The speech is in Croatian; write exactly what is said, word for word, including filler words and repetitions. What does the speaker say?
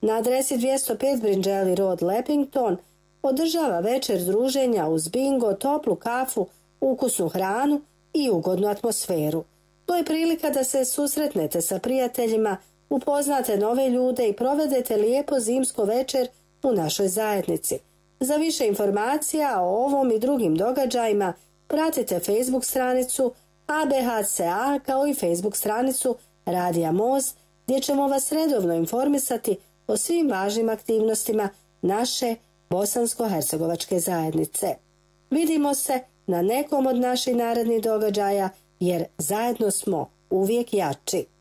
na adresi dvjesto pet Bringelly Road, Leppington, održava večer druženja uz bingo, toplu kafu, ukusnu hranu i ugodnu atmosferu. To je prilika da se susretnete sa prijateljima, upoznate nove ljude i provedete lijepo zimsko večer u našoj zajednici. Za više informacija o ovom i drugim događajima pratite Facebook stranicu A B H C A kao i Facebook stranicu Radija Moz, gdje ćemo vas redovno informisati o svim važnim aktivnostima naše bosansko-hercegovačke zajednice. Vidimo se na nekom od naših narednih događaja, jer zajedno smo uvijek jači.